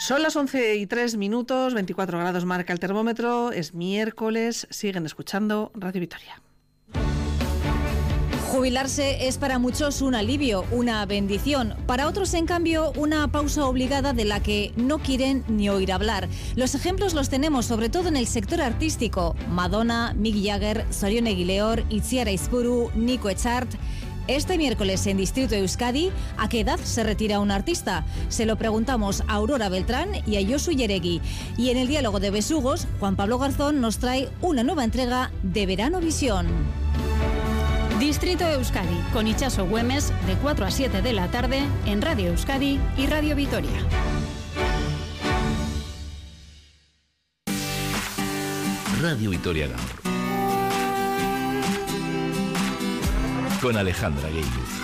Son las 11:03, 24 grados marca el termómetro, es miércoles, siguen escuchando Radio Vitoria. Jubilarse es para muchos un alivio, una bendición. Para otros, en cambio, una pausa obligada de la que no quieren ni oír hablar. Los ejemplos los tenemos sobre todo en el sector artístico. Madonna, Mick Jagger, Sorion Eguileor, Itziar Aizpuru, Nico Echart. Este miércoles en Distrito Euskadi, ¿a qué edad se retira un artista? Se lo preguntamos a Aurora Beltrán y a Josu Yeregui. Y en el diálogo de Besugos, Juan Pablo Garzón nos trae una nueva entrega de Verano Visión. Distrito Euskadi, con Itxaso Güemes, de 4 a 7 de la tarde, en Radio Euskadi y Radio Vitoria. Radio Vitoria Gaur. Con Alejandra Gueiluz.